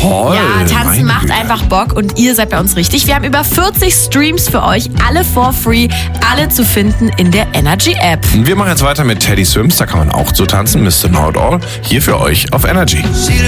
toll. Ja, tanzen macht einfach Bock und ihr seid bei uns richtig. Wir haben über 40 Streams für euch, alle for free, alle zu finden in der Energy App. Wir machen jetzt weiter mit Teddy Swims, da kann man auch so tanzen, Mr. Know It All, hier für euch auf Energy.